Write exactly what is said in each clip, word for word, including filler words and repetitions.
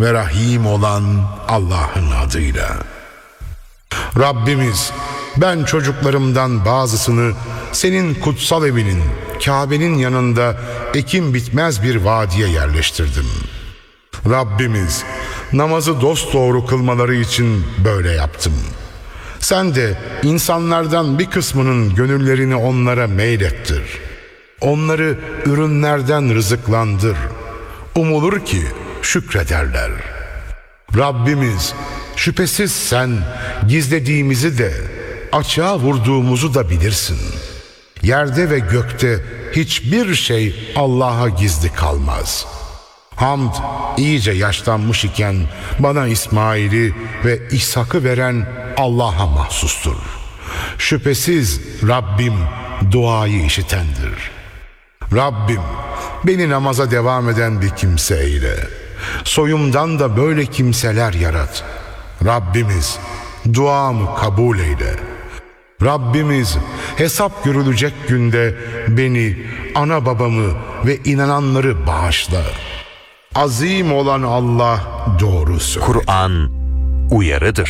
ve Rahim olan Allah'ın adıyla. Rabbimiz, ben çocuklarımdan bazısını senin kutsal evinin, Kabe'nin yanında ekim bitmez bir vadiye yerleştirdim. Rabbimiz, namazı dosdoğru kılmaları için böyle yaptım. Sen de insanlardan bir kısmının gönüllerini onlara meylettir. Onları ürünlerden rızıklandır. Umulur ki şükrederler. Rabbimiz, şüphesiz sen gizlediğimizi de açığa vurduğumuzu da bilirsin. Yerde ve gökte hiçbir şey Allah'a gizli kalmaz. Hamd iyice yaşlanmış iken bana İsmail'i ve İshak'ı veren Allah'a mahsustur. Şüphesiz Rabbim duayı işitendir. Rabbim, beni namaza devam eden bir kimse eyle. Soyumdan da böyle kimseler yarat. Rabbimiz, duamı kabul eyle. Rabbimiz, hesap görülecek günde beni, ana babamı ve inananları bağışla. Azim olan Allah doğru söyler. Kur'an uyarıdır.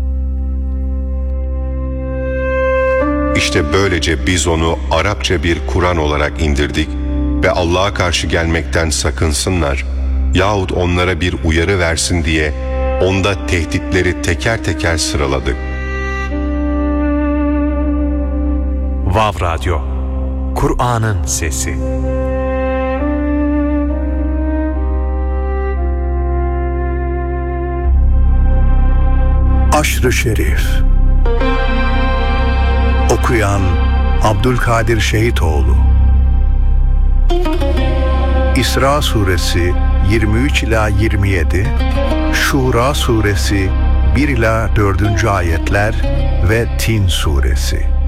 İşte böylece biz onu Arapça bir Kur'an olarak indirdik ve Allah'a karşı gelmekten sakınsınlar yahut onlara bir uyarı versin diye onda tehditleri teker teker sıraladık. Vav Radyo, Kur'an'ın sesi. Aşr-ı Şerif. Okuyan Abdülkadir Şehitoğlu. İsra Suresi yirmi üç ila yirmi yedi, Şura Suresi bir ila dördüncü ayetler ve Tin Suresi.